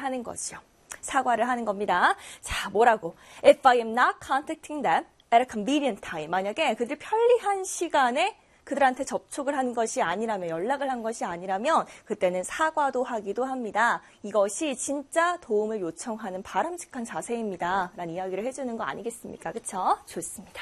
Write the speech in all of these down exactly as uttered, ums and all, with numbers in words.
하는 거죠. 사과를 하는 겁니다. 자, 뭐라고? If I am not contacting them at a convenient time. 만약에 그들이 편리한 시간에 그들한테 접촉을 한 것이 아니라면, 연락을 한 것이 아니라면 그때는 사과도 하기도 합니다. 이것이 진짜 도움을 요청하는 바람직한 자세입니다. 라는 이야기를 해주는 거 아니겠습니까? 그쵸? 좋습니다.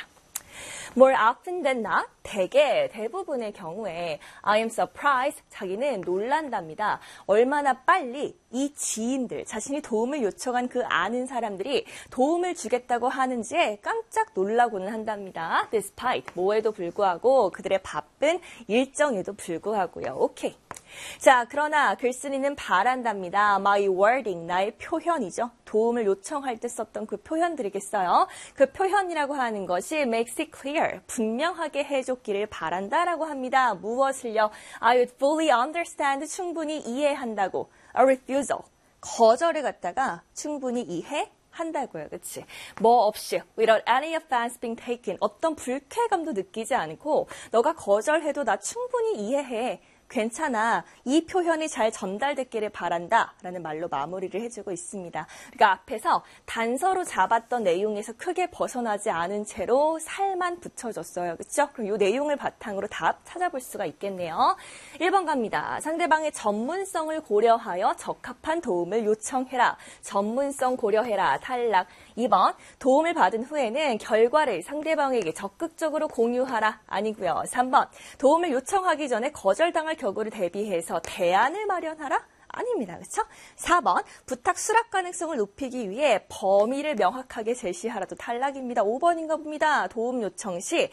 More often than not, 대개, 대부분의 경우에 I am surprised, 자기는 놀란답니다. 얼마나 빨리 이 지인들, 자신이 도움을 요청한 그 아는 사람들이 도움을 주겠다고 하는지에 깜짝 놀라고는 한답니다. Despite, 뭐에도 불구하고 그들의 바쁜 일정에도 불구하고요. 오케이. 자, 그러나 글쓴이는 바란답니다. My wording, 나의 표현이죠. 도움을 요청할 때 썼던 그 표현들이겠어요. 그 표현이라고 하는 것이 makes it clear, 분명하게 해줬기를 바란다라고 합니다. 무엇을요? I would fully understand, 충분히 이해한다고. A refusal, 거절을 갖다가 충분히 이해한다고요. 그치? 뭐 없이, without any offense being taken, 어떤 불쾌감도 느끼지 않고 너가 거절해도 나 충분히 이해해. 괜찮아. 이 표현이 잘 전달됐기를 바란다 라는 말로 마무리를 해주고 있습니다. 그러니까 앞에서 단서로 잡았던 내용에서 크게 벗어나지 않은 채로 살만 붙여줬어요. 그렇죠? 그럼 이 내용을 바탕으로 답 찾아볼 수가 있겠네요. 일 번 갑니다. 상대방의 전문성을 고려하여 적합한 도움을 요청해라. 전문성 고려해라. 탈락. 이 번 도움을 받은 후에는 결과를 상대방에게 적극적으로 공유하라. 아니고요. 삼 번 도움을 요청하기 전에 거절당할 경우를 대비해서 대안을 마련하라? 아닙니다. 그렇죠? 사 번 부탁 수락 가능성을 높이기 위해 범위를 명확하게 제시하라도 탈락입니다. 오 번인가 봅니다. 도움 요청 시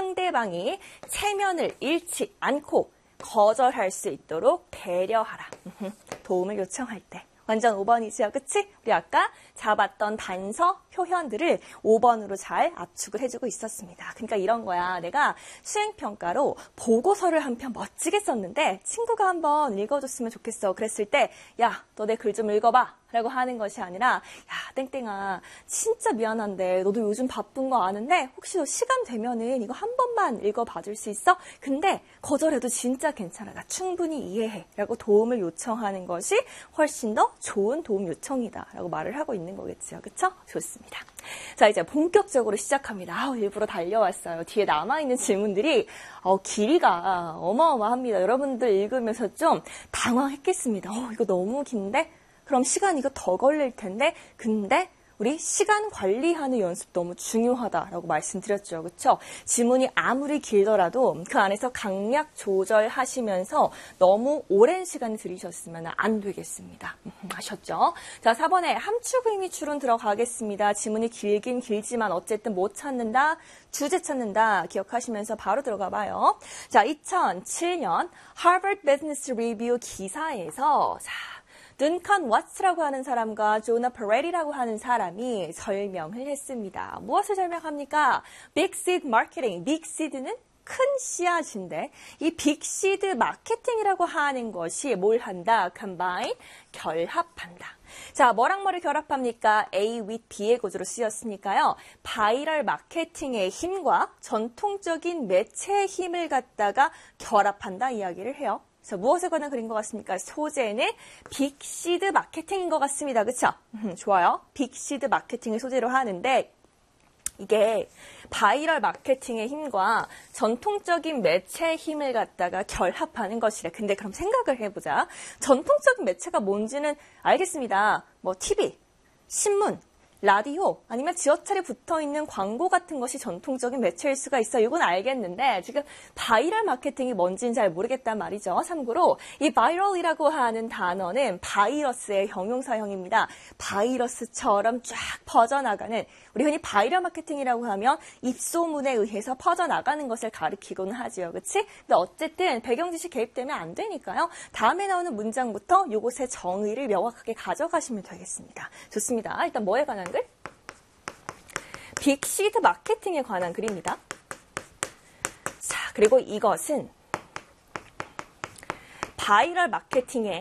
상대방이 체면을 잃지 않고 거절할 수 있도록 배려하라. 도움을 요청할 때. 완전 오 번이죠. 그치? 우리 아까 잡았던 단서, 표현들을 오 번으로 잘 압축을 해주고 있었습니다. 그러니까 이런 거야. 내가 수행평가로 보고서를 한 편 멋지게 썼는데 친구가 한번 읽어줬으면 좋겠어. 그랬을 때 야, 너 내 글 좀 읽어봐. 라고 하는 것이 아니라 야, 땡땡아, 진짜 미안한데 너도 요즘 바쁜 거 아는데 혹시 너 시간 되면은 이거 한 번만 읽어봐 줄 수 있어? 근데 거절해도 진짜 괜찮아. 나 충분히 이해해. 라고 도움을 요청하는 것이 훨씬 더 좋은 도움 요청이다. 라고 말을 하고 있는 거겠죠. 그쵸? 좋습니다. 자, 이제 본격적으로 시작합니다. 아우, 일부러 달려왔어요. 뒤에 남아있는 질문들이 어, 길이가 어마어마합니다. 여러분들 읽으면서 좀 당황했겠습니다. 어, 이거 너무 긴데? 그럼 시간 이거 더 걸릴 텐데, 근데 우리 시간 관리하는 연습 너무 중요하다라고 말씀드렸죠. 그렇죠? 지문이 아무리 길더라도 그 안에서 강약 조절하시면서 너무 오랜 시간 들이셨으면 안 되겠습니다. 아셨죠? 자, 사 번에 함축 의미 추론 들어가겠습니다. 지문이 길긴 길지만 어쨌든 못 찾는다, 주제 찾는다 기억하시면서 바로 들어가 봐요. 자, 이천칠 년 Harvard Business Review 기사에서 자, 둔칸 워츠라고 하는 사람과 조나 페레리라고 하는 사람이 설명을 했습니다. 무엇을 설명합니까? Big Seed Marketing. Big Seed는 큰 씨앗인데 이 빅 시드 마케팅이라고 하는 것이 뭘 한다? Combine, 결합한다. 자, 뭐랑 뭐를 결합합니까? A with B의 구조로 쓰였으니까요. 바이럴 마케팅의 힘과 전통적인 매체의 힘을 갖다가 결합한다 이야기를 해요. 자, 무엇에 관한 글인 것 같습니까? 소재는 빅시드 마케팅인 것 같습니다. 그쵸? 음, 좋아요. 빅시드 마케팅을 소재로 하는데 이게 바이럴 마케팅의 힘과 전통적인 매체의 힘을 갖다가 결합하는 것이래. 근데 그럼 생각을 해보자. 전통적인 매체가 뭔지는 알겠습니다. 뭐 티비, 신문, 라디오 아니면 지하철에 붙어있는 광고 같은 것이 전통적인 매체일 수가 있어요. 이건 알겠는데 지금 바이럴 마케팅이 뭔지는 잘 모르겠단 말이죠. 참고로 이 바이럴이라고 하는 단어는 바이러스의 형용사형입니다. 바이러스처럼 쫙 퍼져나가는 우리 흔히 바이럴 마케팅이라고 하면 입소문에 의해서 퍼져나가는 것을 가리키곤 하지요. 그치? 근데 어쨌든 배경 지식 개입되면 안 되니까요. 다음에 나오는 문장부터 이것의 정의를 명확하게 가져가시면 되겠습니다. 좋습니다. 일단 뭐에 관한 글? 빅시드 마케팅에 관한 글입니다. 자, 그리고 이것은 바이럴 마케팅에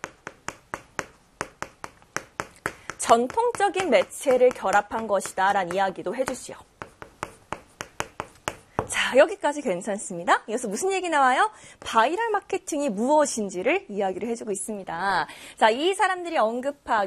전통적인 매체를 결합한 것이다 라는 이야기도 해주시오. 자, 여기까지 괜찮습니다. 여기서 무슨 얘기 나와요? 바이럴 마케팅이 무엇인지를 이야기를 해주고 있습니다. 자, 이 사람들이 언급한